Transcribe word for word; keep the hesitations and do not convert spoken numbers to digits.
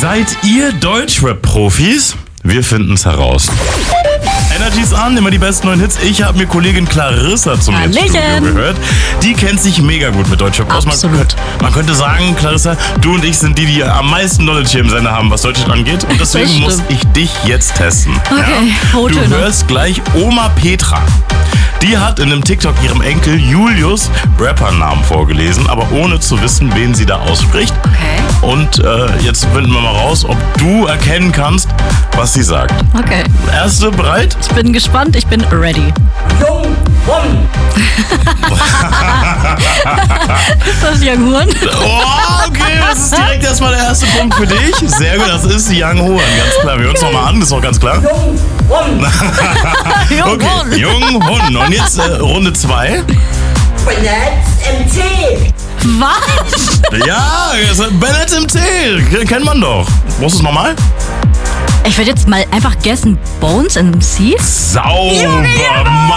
Seid ihr Deutschrap-Profis? Wir finden's heraus. Energy's an, immer die besten neuen Hits. Ich habe mir Kollegin Clarissa zum jetzt Studio gehört. Die kennt sich mega gut mit Deutschrap aus. Absolut. Man könnte sagen, Clarissa, du und ich sind die, die am meisten Knowledge hier im Sender haben, was Deutschrap angeht. Und deswegen muss ich dich jetzt testen. Okay, ja? Du hörst gleich Oma Petra. Die hat in einem TikTok ihrem Enkel Julius Rappernamen vorgelesen, aber ohne zu wissen, wen sie da ausspricht. Okay. Und äh, jetzt finden wir mal raus, ob du erkennen kannst, was sie sagt. Okay. Erste bereit? Ich bin gespannt, ich bin ready. Jung Horn. Ist das Young Horn? Oh, okay, das ist direkt erstmal der erste Punkt für dich. Sehr gut, das ist Young Horn, ganz klar. Wir hören es nochmal an, das ist auch ganz klar. Jung Horn. Young Okay, Horn. Young Horn. Und jetzt äh, Runde zwei. Benetzt M C. Was? Ja, Bennett im Tee, kennt man doch. Brauchst du es nochmal? Ich würde jetzt mal einfach guessen, Bones M C? Sauber,